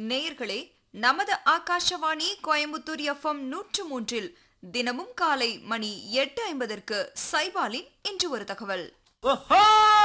நேயர்களே, நமது ஆகாஷவாணி கோயம்புத்தூர் FM 103 தினமும் காலை மணி 8:50 சைபாலின் இன்று ஒரு தகவல்.